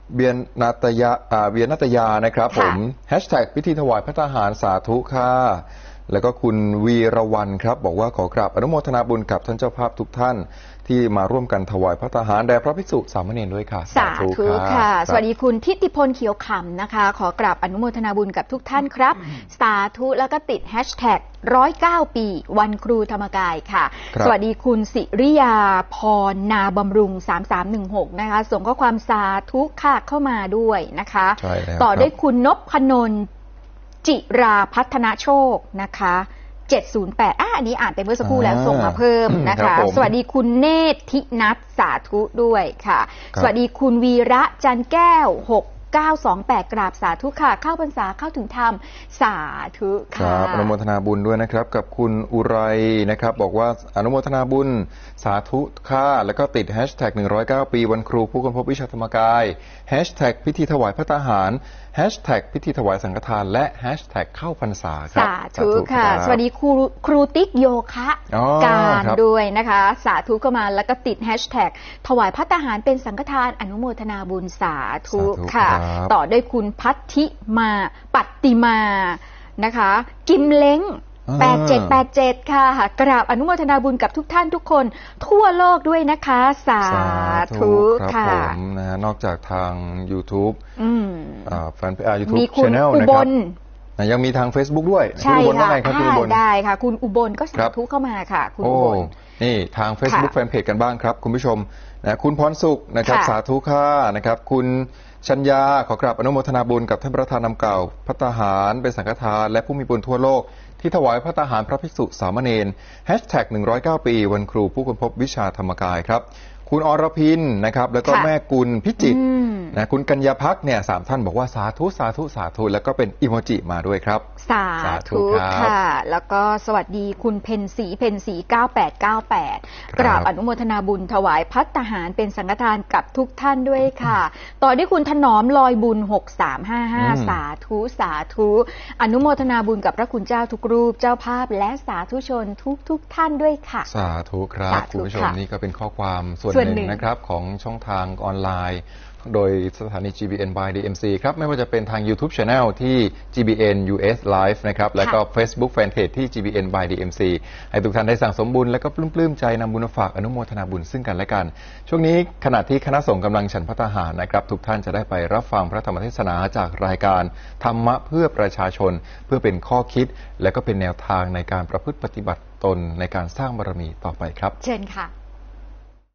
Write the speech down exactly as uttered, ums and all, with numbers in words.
เบียนนาตยาเบียนนาตยานะครับผมแฮชแท็กพิธีถวายพระทหารสาธุค่ะแล้วก็คุณวีรวรรณครับบอกว่าขอกราบอนุโมทนาบุญกับท่านเจ้าภาพทุกท่านที่มาร่วมกันถวายพระทหารแด่พระภิกษุสามเณรด้วยค่ะสาธุค่ะสวัสดีคุณทิติพลเขียวขำนะคะขอกราบอนุโมทนาบุญกับทุกท่านครับสาธุแล้วก็ติดแฮชแท็กร้อยเก้าปีวันครูธรรมกายค่ะสวัสดีคุณสิริยาพรนาบำรุงสามสามหนึ่งหกนะคะส่งข้อความสาธุค่ะเข้ามาด้วยนะคะต่อด้วยคุณนพพนนจิราพัฒนาโชคนะคะเจ็ดศูนย์แปดอ่ะอันนี้อ่านไปเมื่อสักครู่แล้วส่งมาเพิ่มนะคะสวัสดีคุณเนธทินัทสาธุด้วยค่ะสวัสดีคุณวีระจันแก้วหกเก้าสองแปดกราบสาธุค่ะเข้าพรรษาเข้าถึงธรรมสาธุค่ะอนุโมทนาบุญด้วยนะครับกับคุณอุไรนะครับบอกว่าอนุโมทนาบุญสาธุค่ะแล้วก็ติดแฮชแท็กหนึ่งร้อยเก้าปีวันครูผู้ค้นพบวิชาธรรมกายแฮชแท็กพิธีถวายพระทหารแฮชแท็กพิธีถวายสังฆทานและแฮชแท็กเข้าพรรษาครับสาธุค่ะสวัสดีครูครูติ๊กโยคะการด้วยนะคะสาธุก็มาแล้วก็ติดแฮชแท็กถวายพระทหารเป็นสังฆทานอนุโมทนาบุญสาธุค่ะต่อด้วยคุณพัทธิมาปัตติมานะคะกิมเล้งแปดเจ็ดแปดเจ็ดค่ะกราบอนุโมทนาบุญกับทุกท่านทุกคนทั่วโลกด้วยนะคะสาธุค่ะผมนะนอกจากทาง YouTube แฟนเพจ YouTube มีคุณอุบลยังมีทาง Facebook ด้วยใช่ค่ะได้ค่ะคุณอุบลก็สาธุเข้ามาค่ะคุณอุบลนี่ทาง Facebook แฟนเพจกันบ้างครับคุณผู้ชมนะคุณพรสุขนะครับสาธุค่ะนะครับคุณชัญญาขอกราบอนุโมทนาบุญกับท่านประธานนำเก่าพระทหารเป็นสังฆทานและผู้มีบุญทั่วโลกที่ถวายพระทหารพระภิกษุสามเณรแฮชแท็กหนึ่งร้อยเก้าปีวันครูผู้ค้นพบวิชาธรรมกายครับคุณอรพินนะครับแล้วก็แม่กุลพิจิตรนะคุณกัญญาพักเนี่ยสามท่านบอกว่าสาธุสาธุสาธุแล้วก็เป็นอิโมจิมาด้วยครับสาธุค่ะแล้วก็สวัสดีคุณเพนสีเพนสีเก้าแปดเก้าแปดกราบอนุโมทนาบุญถวายภัตตาหารเป็นสังฆทานกับทุกท่านด้วยค่ะต่อด้วยคุณถนอมลอยบุญหกสามห้าห้าสาธุสาธุอนุโมทนาบุญกับพระคุณเจ้าทุกรูปเจ้าภาพและสาธุชนทุกทุกท่านด้วยค่ะสาธุครับคุณผู้ชมนี่ก็เป็นข้อความส่วนหนึ่งนะครับของช่องทางออนไลน์โดยสถานี จี บี เอ็น by ดี เอ็ม ซี ครับไม่ว่าจะเป็นทาง YouTube Channel ที่ จี บี เอ็น ยู เอส Live นะครับแล้วก็ Facebook Fanpage ที่ จี บี เอ็น by ดี เอ็ม ซี ให้ทุกท่านได้สั่งสมบุญและก็ปลื้มใจนำบุญมาฝากอนุโมทนาบุญซึ่งกันและกันช่วงนี้ขณะที่คณะสงฆ์กำลังฉันภัตตาหารนะครับทุกท่านจะได้ไปรับฟังพระธรรมเทศนาจากรายการธรรมะเพื่อประชาชนเพื่อเป็นข้อคิดและก็เป็นแนวทางในการประพฤติปฏิบัติตนในการสร้างบารมีต่อไปครับเชิญค่ะ